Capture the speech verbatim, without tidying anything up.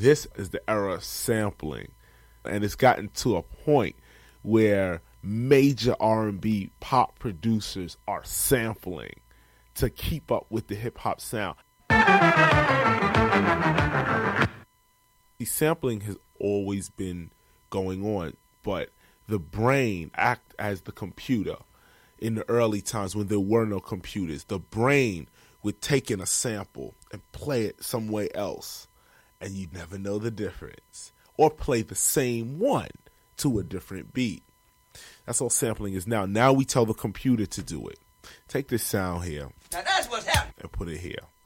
This is the era of sampling. And it's gotten to a point where major R and B pop producers are sampling to keep up with the hip-hop sound. The sampling has always been going on, but the brain act as the computer. In the early times when there were no computers, the brain would take in a sample and play it somewhere else, and you'd never know the difference. Or play the same one to a different beat. That's all sampling is now. Now we tell the computer to do it. Take this sound here. Now that's what's happening. And put it here.